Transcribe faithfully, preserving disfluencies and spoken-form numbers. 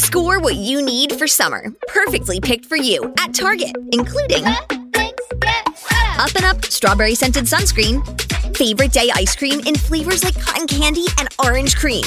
Score what you need for summer, perfectly picked for you at Target, including Up and Up Strawberry Scented Sunscreen, Favorite Day Ice Cream in flavors like cotton candy and orange cream.